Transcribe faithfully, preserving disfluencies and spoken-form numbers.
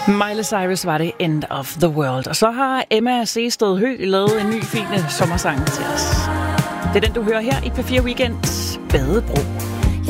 Miley Cyrus var det End of the World. Og så har Emma Seested Høgh lavet en ny fin sommersang til os. Det er den, du hører her i P fire Weekend. Badebro.